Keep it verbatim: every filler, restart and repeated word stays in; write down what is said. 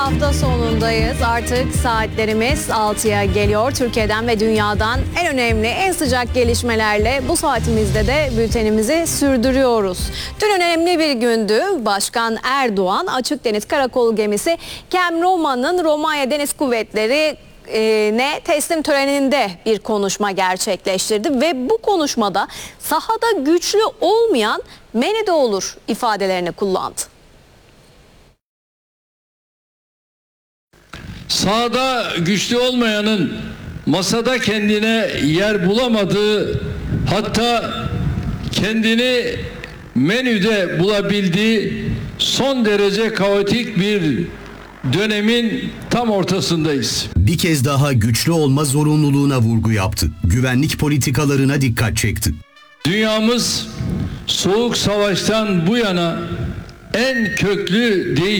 hafta sonundayız. Artık saatlerimiz altıya geliyor. Türkiye'den ve dünyadan en önemli, en sıcak gelişmelerle bu saatimizde de bültenimizi sürdürüyoruz. Dün önemli bir gündü. Başkan Erdoğan Açık Deniz Karakolu gemisi Kem Roma'nın Romanya Deniz Kuvvetleri ne teslim töreninde bir konuşma gerçekleştirdi ve bu konuşmada sahada güçlü olmayan menide olur ifadelerini kullandı. Sahada güçlü olmayanın masada kendine yer bulamadığı, hatta kendini menüde bulabildiği son derece kaotik bir dönemin tam ortasındayız. Bir kez daha güçlü olma zorunluluğuna vurgu yaptı. Güvenlik politikalarına dikkat çekti. Dünyamız Soğuk Savaş'tan bu yana en köklü değişikliklerle